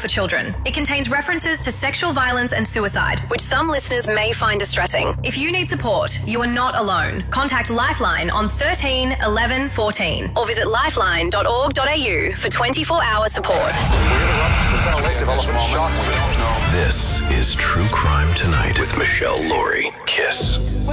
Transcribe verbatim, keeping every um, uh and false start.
for children. It contains references to sexual violence and suicide, which some listeners may find distressing. If you need support, you are not alone. Contact Lifeline on thirteen eleven fourteen or visit lifeline dot org dot a u for twenty-four hour support. This is True Crime Tonight with Michelle Laurie. Kiss.